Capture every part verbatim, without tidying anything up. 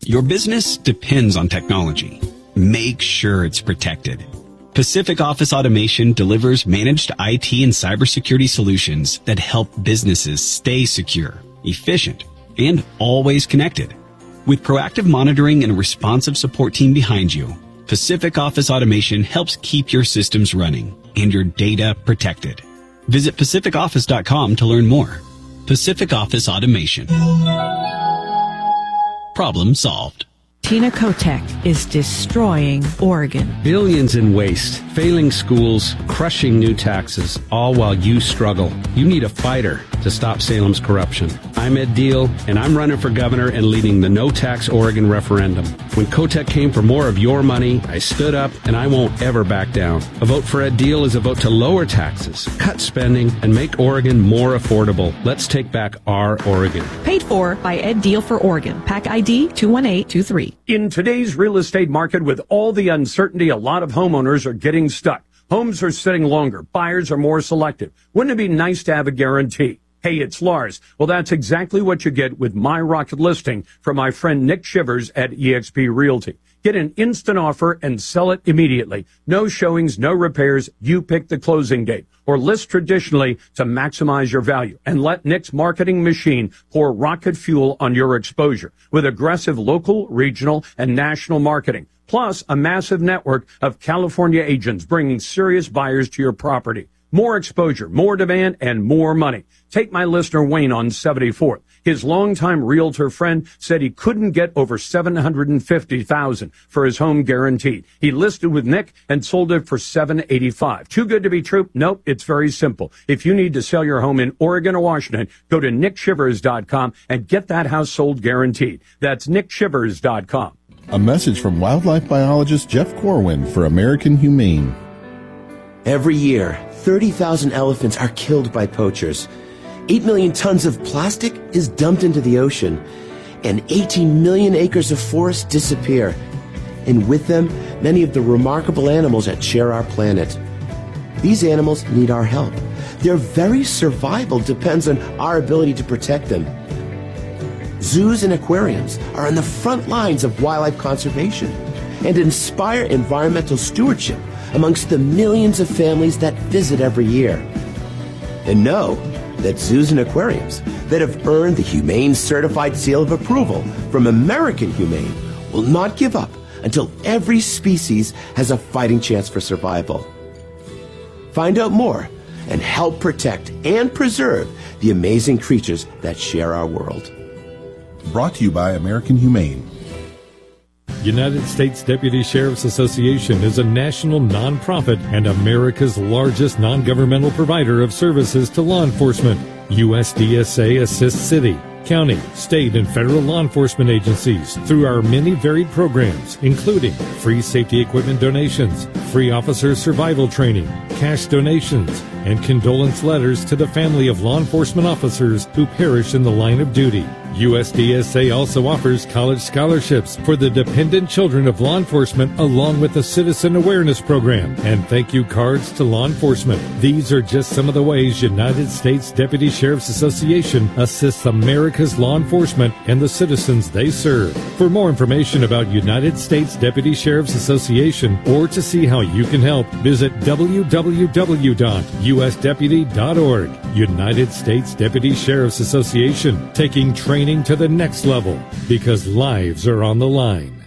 Your business depends on technology. Make sure it's protected. Pacific Office Automation delivers managed I T and cybersecurity solutions that help businesses stay secure, efficient, and always connected. With proactive monitoring and a responsive support team behind you, Pacific Office Automation helps keep your systems running and your data protected. Visit pacific office dot com to learn more. Pacific Office Automation. Problem solved. Tina Kotek is destroying Oregon. Billions in waste, failing schools, crushing new taxes, all while you struggle. You need a fighter to stop Salem's corruption. I'm Ed Deal, and I'm running for governor and leading the No Tax Oregon referendum. When Kotek came for more of your money, I stood up, and I won't ever back down. A vote for Ed Deal is a vote to lower taxes, cut spending, and make Oregon more affordable. Let's take back our Oregon. Paid for by Ed Deal for Oregon. Pack I D two one eight two three. In today's real estate market, with all the uncertainty, a lot of homeowners are getting stuck. Homes are sitting longer. Buyers are more selective. Wouldn't it be nice to have a guarantee? Hey, it's Lars. Well, that's exactly what you get with My Rocket Listing from my friend Nick Shivers at eXp Realty. Get an instant offer and sell it immediately. No showings, no repairs. You pick the closing date. Or list traditionally to maximize your value. And let Nick's marketing machine pour rocket fuel on your exposure with aggressive local, regional, and national marketing. Plus a massive network of California agents bringing serious buyers to your property. More exposure, more demand, and more money. Take my listener Wayne on seventy-fourth. His longtime realtor friend said he couldn't get over seven hundred fifty thousand dollars for his home guaranteed. He listed with Nick and sold it for seven hundred eighty-five thousand dollars. Too good to be true? Nope, it's very simple. If you need to sell your home in Oregon or Washington, go to nick shivers dot com and get that house sold guaranteed. That's nick shivers dot com. A message from wildlife biologist Jeff Corwin for American Humane. Every year, thirty thousand elephants are killed by poachers. eight million tons of plastic is dumped into the ocean, and eighteen million acres of forest disappear. And with them, many of the remarkable animals that share our planet. These animals need our help. Their very survival depends on our ability to protect them. Zoos and aquariums are on the front lines of wildlife conservation and inspire environmental stewardship amongst the millions of families that visit every year. And know that zoos and aquariums that have earned the Humane Certified Seal of Approval from American Humane will not give up until every species has a fighting chance for survival. Find out more and help protect and preserve the amazing creatures that share our world. Brought to you by American Humane. United States Deputy Sheriff's Association is a national nonprofit and America's largest non-governmental provider of services to law enforcement. U S D S A assists city, county, state, and federal law enforcement agencies through our many varied programs, including free safety equipment donations, free officer survival training, cash donations, and condolence letters to the family of law enforcement officers who perish in the line of duty. U S D S A also offers college scholarships for the dependent children of law enforcement, along with a citizen awareness program and thank you cards to law enforcement. These are just some of the ways United States Deputy Sheriff's Association assists America's law enforcement and the citizens they serve. For more information about United States Deputy Sheriff's Association or to see how you can help, visit w w w dot u s deputy dot org. United States Deputy Sheriff's Association, taking training to the next level because lives are on the line.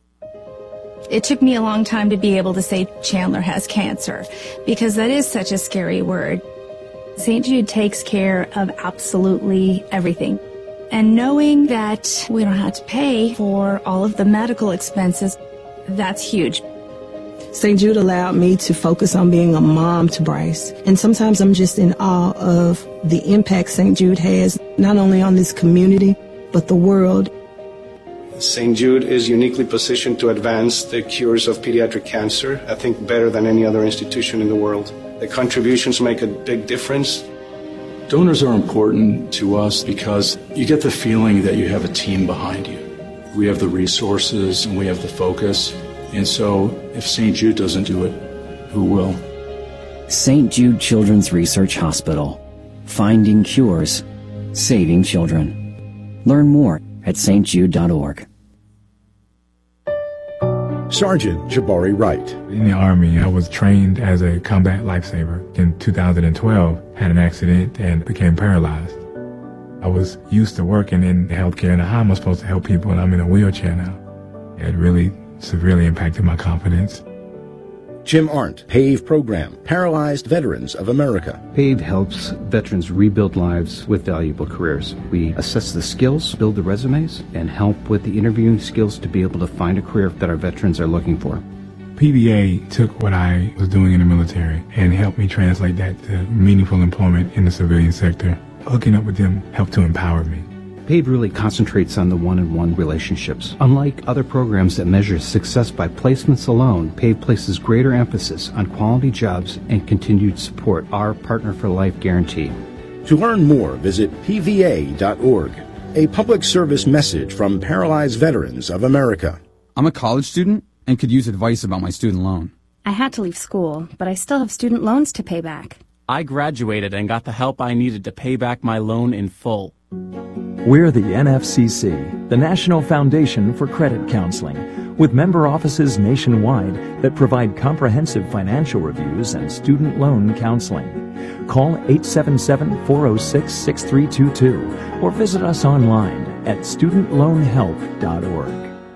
It took me a long time to be able to say Chandler has cancer because that is such a scary word. Saint Jude takes care of absolutely everything. And knowing that we don't have to pay for all of the medical expenses, that's huge. Saint Jude allowed me to focus on being a mom to Bryce. And sometimes I'm just in awe of the impact Saint Jude has, not only on this community, but the world. Saint Jude is uniquely positioned to advance the cures of pediatric cancer, I think better than any other institution in the world. The contributions make a big difference. Donors are important to us because you get the feeling that you have a team behind you. We have the resources and we have the focus. And so if Saint Jude doesn't do it, who will? Saint Jude Children's Research Hospital. Finding cures. Saving children. Learn more at s t jude dot org. Sergeant Jabari Wright. In the Army, I was trained as a combat lifesaver. In two thousand twelve, had an accident and became paralyzed. I was used to working in healthcare, and how am I supposed to help people, and I'm in a wheelchair now? It really severely impacted my confidence. Jim Arndt, PAVE Program, Paralyzed Veterans of America. PAVE helps veterans rebuild lives with valuable careers. We assess the skills, build the resumes, and help with the interviewing skills to be able to find a career that our veterans are looking for. P V A took what I was doing in the military and helped me translate that to meaningful employment in the civilian sector. Hooking up with them helped to empower me. PAVE really concentrates on the one-on-one relationships. Unlike other programs that measure success by placements alone, PAVE places greater emphasis on quality jobs and continued support, our Partner for Life guarantee. To learn more, visit P V A dot org. A public service message from Paralyzed Veterans of America. I'm a college student and could use advice about my student loan. I had to leave school, but I still have student loans to pay back. I graduated and got the help I needed to pay back my loan in full. We're the N F C C, the National Foundation for Credit Counseling, with member offices nationwide that provide comprehensive financial reviews and student loan counseling. Call eight seven seven, four oh six, six three two two or visit us online at student loan help dot org.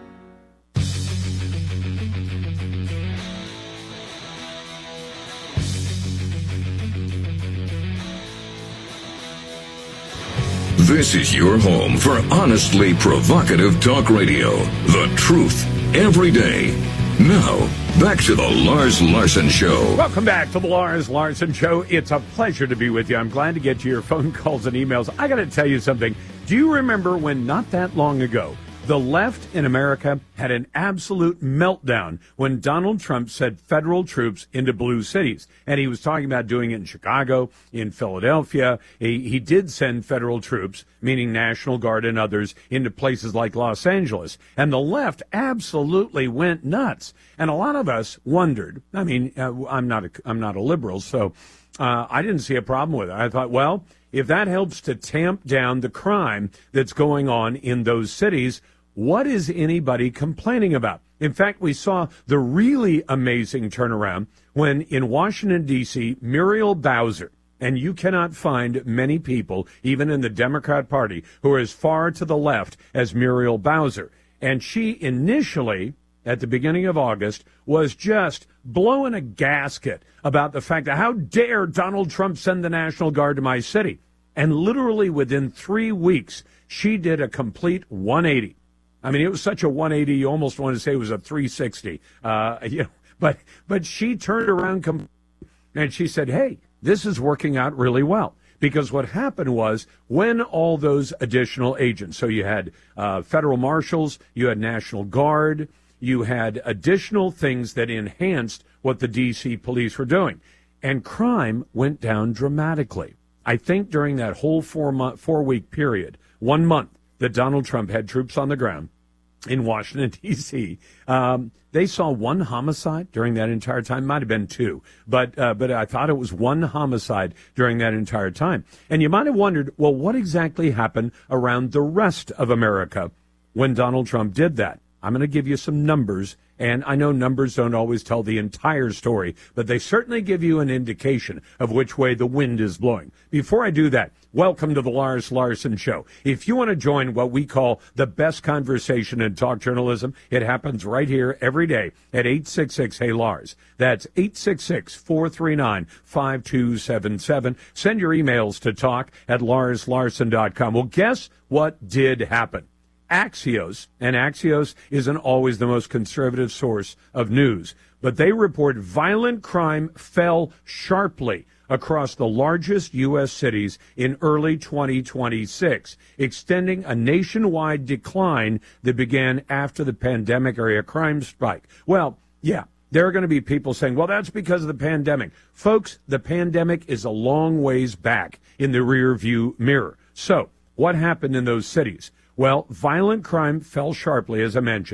This is your home for honestly provocative talk radio. The truth every day. Now, back to the Lars Larson Show. Welcome back to the Lars Larson Show. It's a pleasure to be with you. I'm glad to get to your phone calls and emails. I got to tell you something. Do you remember when not that long ago, the left in America had an absolute meltdown when Donald Trump sent federal troops into blue cities? And he was talking about doing it in Chicago, in Philadelphia. He, he did send federal troops, meaning National Guard and others, into places like Los Angeles. And the left absolutely went nuts. And a lot of us wondered, I mean, uh, I'm not a, I'm not a liberal, so uh, I didn't see a problem with it. I thought, well, if that helps to tamp down the crime that's going on in those cities, what is anybody complaining about? In fact, we saw the really amazing turnaround when in Washington, D C, Muriel Bowser, and you cannot find many people, even in the Democrat Party, who are as far to the left as Muriel Bowser. And she initially, at the beginning of August, was just blowing a gasket about the fact that how dare Donald Trump send the National Guard to my city. And literally within three weeks, she did a complete one eighty. I mean, it was such a one eighty, you almost want to say it was a three sixty. Uh, you know, but but she turned around com- and she said, hey, this is working out really well. Because what happened was when all those additional agents, so you had uh, federal marshals, you had National Guard, you had additional things that enhanced what the D C police were doing. And crime went down dramatically. I think during that whole four month, four week period, one month, that Donald Trump had troops on the ground in Washington, D C, um, they saw one homicide during that entire time. Might have been two, but uh, but I thought it was one homicide during that entire time. And you might have wondered, well, what exactly happened around the rest of America when Donald Trump did that? I'm going to give you some numbers, and I know numbers don't always tell the entire story, but they certainly give you an indication of which way the wind is blowing. Before I do that, welcome to the Lars Larson Show. If you want to join what we call the best conversation in talk journalism, it happens right here every day at eight six six, hey Lars. That's eight six six, four three nine, five two seven seven. Send your emails to talk at lars larson dot com. Well, guess what did happen? Axios, and Axios isn't always the most conservative source of news, but they report violent crime fell sharply across the largest U S cities in early twenty twenty-six, extending a nationwide decline that began after the pandemic-era crime spike. Well, yeah, there are going to be people saying, well, that's because of the pandemic. Folks, the pandemic is a long ways back in the rearview mirror. So what happened in those cities? Well, violent crime fell sharply, as I mentioned,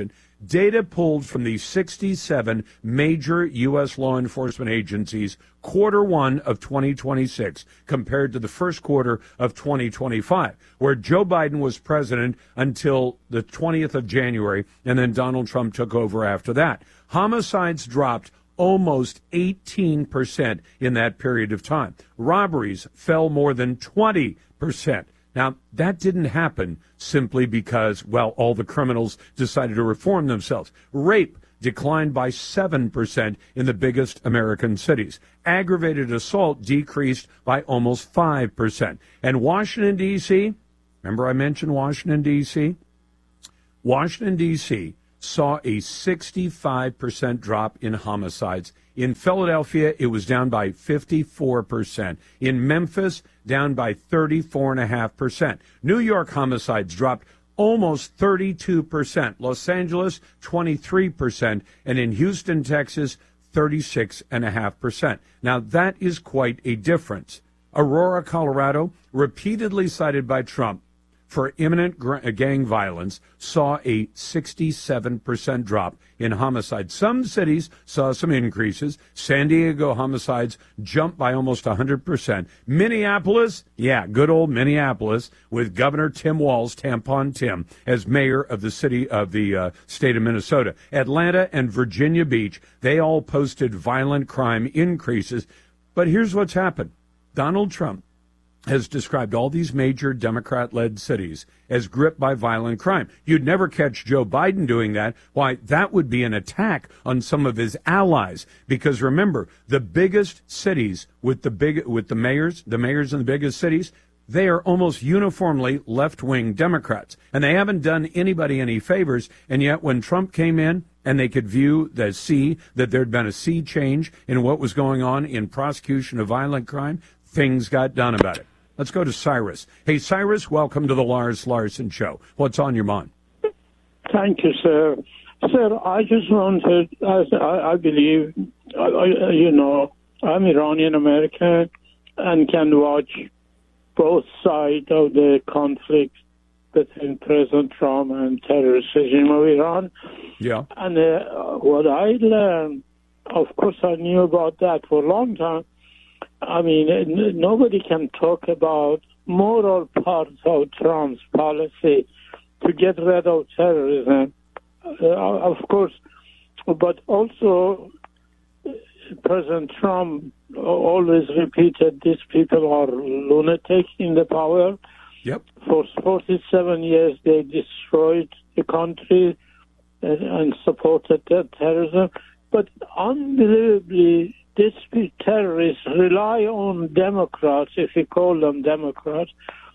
Data pulled from the sixty-seven major U S law enforcement agencies quarter one of twenty twenty-six compared to the first quarter of twenty twenty-five, where Joe Biden was president until the twentieth of January, and then Donald Trump took over after that. Homicides dropped almost eighteen percent in that period of time. Robberies fell more than twenty percent. Now, that didn't happen simply because, well, all the criminals decided to reform themselves. Rape declined by seven percent in the biggest American cities. Aggravated assault decreased by almost five percent. And Washington, D C, remember I mentioned Washington, D C? Washington, D C saw a sixty-five percent drop in homicides. In Philadelphia, it was down by fifty-four percent. In Memphis, down by thirty-four point five percent. New York homicides dropped almost thirty-two percent. Los Angeles, twenty-three percent. And in Houston, Texas, thirty-six point five percent. Now, that is quite a difference. Aurora, Colorado, repeatedly cited by Trump for imminent gang violence, saw a sixty-seven percent drop in homicides. Some cities saw some increases. San Diego homicides jumped by almost one hundred percent. Minneapolis, yeah, good old Minneapolis, with Governor Tim Walz, Tampon Tim, as mayor of the city of the uh, state of Minnesota. Atlanta and Virginia Beach, they all posted violent crime increases. But here's what's happened. Donald Trump has described all these major Democrat-led cities as gripped by violent crime. You'd never catch Joe Biden doing that. Why, that would be an attack on some of his allies. Because remember, the biggest cities with the big with the mayors, the mayors in the biggest cities, they are almost uniformly left-wing Democrats. And they haven't done anybody any favors. And yet when Trump came in and they could view the sea, that there'd been a sea change in what was going on in prosecution of violent crime, things got done about it. Let's go to Cyrus. Hey, Cyrus, welcome to the Lars Larson Show. What's on your mind? Thank you, sir. Sir, I just wanted, I, I believe, I, you know, I'm Iranian-American and can watch both sides of the conflict between President Trump and terrorist regime of Iran. Yeah. And uh, what I learned, of course, I knew about that for a long time. I mean, n- nobody can talk about moral parts of Trump's policy to get rid of terrorism, uh, of course, but also President Trump always repeated these people are lunatics in the power. Yep. For forty-seven years, they destroyed the country and, and supported the terrorism. But unbelievably, these terrorists rely on Democrats, if you call them Democrats,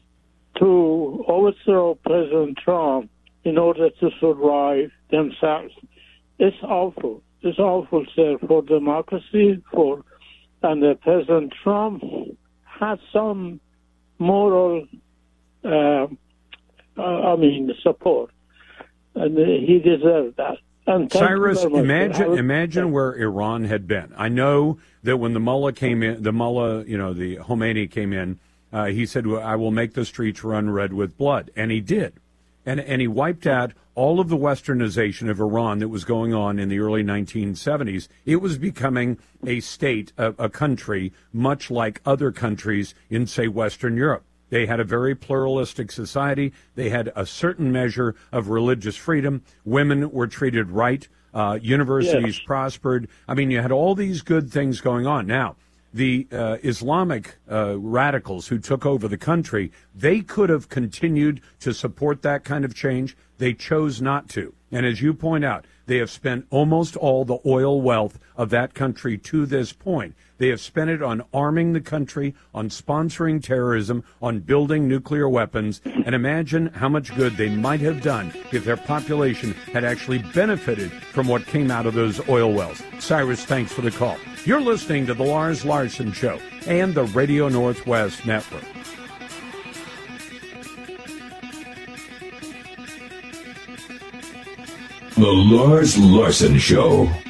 to overthrow President Trump in order to survive themselves. It's awful. It's awful, sir, for democracy, for and uh, President Trump has some moral, uh, I mean, support, and uh, he deserves that. Cyrus, imagine imagine where Iran had been. I know that when the mullah came in, the mullah, you know, the Khomeini came in, uh, he said, well, I will make the streets run red with blood. And he did. And, and he wiped out all of the westernization of Iran that was going on in the early nineteen seventies. It was becoming a state, a, a country, much like other countries in, say, Western Europe. They had a very pluralistic society. They had a certain measure of religious freedom. Women were treated right. Uh, universities yes. prospered. I mean, you had all these good things going on. Now, the uh, Islamic uh, radicals who took over the country, they could have continued to support that kind of change. They chose not to. And as you point out, they have spent almost all the oil wealth of that country to this point. They have spent it on arming the country, on sponsoring terrorism, on building nuclear weapons. And imagine how much good they might have done if their population had actually benefited from what came out of those oil wells. Cyrus, thanks for the call. You're listening to the Lars Larson Show and the Radio Northwest Network. The Lars Larson Show.